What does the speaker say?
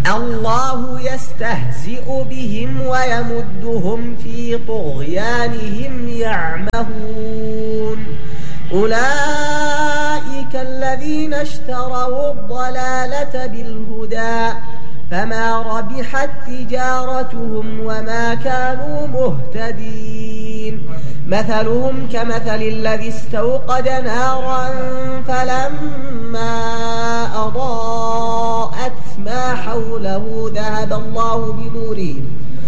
الله يستهزئ بهم ويمدهم في طغيانهم يعمهون أولئك الذين اشتروا الضلالة بالهدى فما ربحت تجارتهم وما كانوا مهتدين مثلهم كمثل الذي استوقد نارا فلما أضاءت ما حوله ذهب